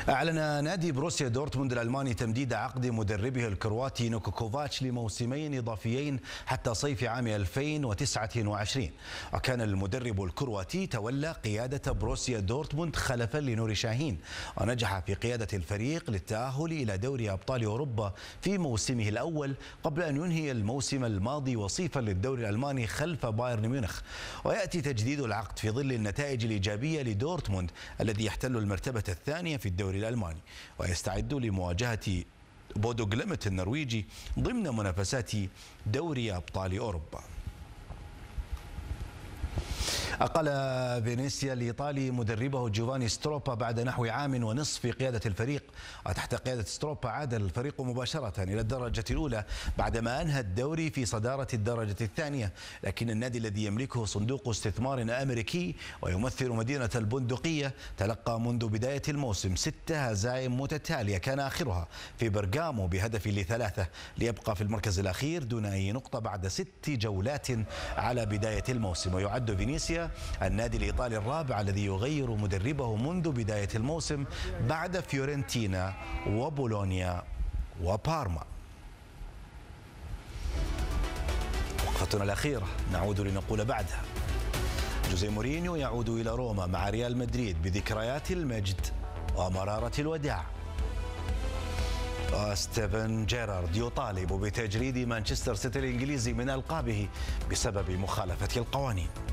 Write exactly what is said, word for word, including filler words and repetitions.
أعلن نادي بروسيا دورتموند الألماني تمديد عقد مدربه الكرواتي نوكو كوفاتش لموسمين إضافيين حتى صيف عام ألفين وتسعة وعشرين. وكان المدرب الكرواتي تولى قيادة بروسيا دورتموند خلفا لنوري شاهين، ونجح في قيادة الفريق للتأهل إلى دوري أبطال أوروبا في موسمه الأول قبل أن ينهي الموسم الماضي وصيفا للدوري الألماني خلف بايرن ميونخ. ويأتي تجديد العقد في ظل النتائج الإيجابية لدورتموند الذي يحتل المرتبة الثانية في الدوري الألماني، ويستعد لمواجهة بودو جليمت النرويجي ضمن منافسات دوري أبطال أوروبا. أقل فينيسيا الإيطالي مدربه جوفاني ستروبا بعد نحو عام ونصف في قيادة الفريق. وتحت قيادة ستروبا عاد الفريق مباشرة إلى الدرجة الأولى بعدما أنهى الدوري في صدارة الدرجة الثانية، لكن النادي الذي يملكه صندوق استثمار أمريكي ويمثل مدينة البندقية تلقى منذ بداية الموسم ست هزائم متتالية كان آخرها في برغامو بهدف لثلاثة، ليبقى في المركز الأخير دون أي نقطة بعد ست جولات على بداية الموسم. ويعد فينيسيا النادي الإيطالي الرابع الذي يغير مدربه منذ بداية الموسم بعد فيورنتينا وبولونيا وبارما. وقفتنا الأخيرة نعود لنقول بعدها: جوزيه مورينيو يعود إلى روما مع ريال مدريد بذكريات المجد ومرارة الوداع. وستيفن جيرارد يطالب بتجريد مانشستر سيتي الإنجليزي من ألقابه بسبب مخالفة القوانين.